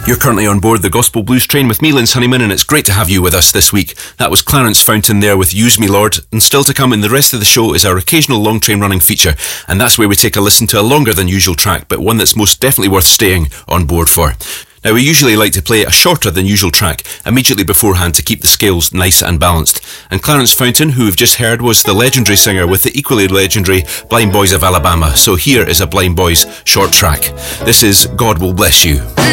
You're currently on board the Gospel Blues train with me, Linz Honeyman, and it's great to have you with us this week. That was Clarence Fountain there with Use Me Lord, and still to come in the rest of the show is our occasional long train running feature, and that's where we take a listen to a longer than usual track, but one that's most definitely worth staying on board for. Now, we usually like to play a shorter than usual track immediately beforehand to keep the scales nice and balanced. And Clarence Fountain, who we've just heard, was the legendary singer with the equally legendary Blind Boys of Alabama. So here is a Blind Boys short track. This is God Will Bless You.